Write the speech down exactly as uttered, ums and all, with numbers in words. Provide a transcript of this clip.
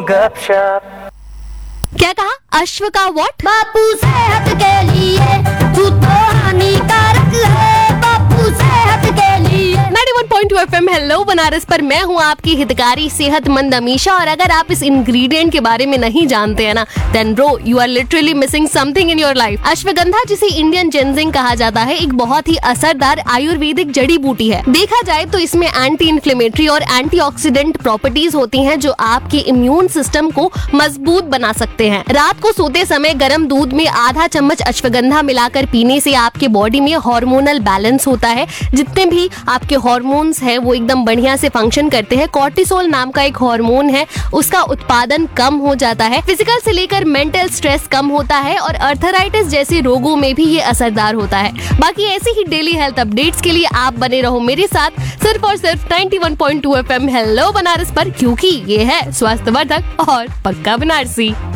गपशप। क्या कहा? अश्व का व्हाट? बापू सेहत के लिए तू तो हानिकारक है, बापू सेहत के लिए। Ninety one point two F M hello Banaras पर मैं हूँ आपकी हितकारी सेहतमंद अमीशा। और अगर आप इस इंग्रेडिएंट के बारे में नहीं जानते हैं ना, then bro you are literally missing something in your life. Ashwagandha, जिसे इंडियन जिंजिंग कहा जाता है, एक बहुत ही असरदार आयुर्वेदिक जड़ी बूटी है। देखा जाए तो इसमें एंटी इन्फ्लेमेटरी और एंटीऑक्सीडेंट प्रॉपर्टीज होती हैं जो आपके इम्यून सिस्टम को मजबूत बना सकते हैं। रात को सोते समय गर्म दूध में आधा चम्मच अश्वगंधा मिलाकर पीने से आपके बॉडी में हार्मोनल बैलेंस होता है। जितने भी आपके हार्मोन्स हैं वो एकदम बढ़िया से फंक्शन करते हैं। कॉर्टिसोल नाम का एक हार्मोन है, उसका उत्पादन कम हो जाता है। फिजिकल से लेकर मेंटल स्ट्रेस कम होता है और अर्थराइटिस जैसे रोगों में भी ये असरदार होता है। बाकी ऐसे ही डेली हेल्थ अपडेट्स के लिए आप बने रहो मेरे साथ सिर्फ और सिर्फ ninety one point two F M hello Banaras पर, क्योंकि ये है स्वास्थ्यवर्धक और पक्का बनारसी।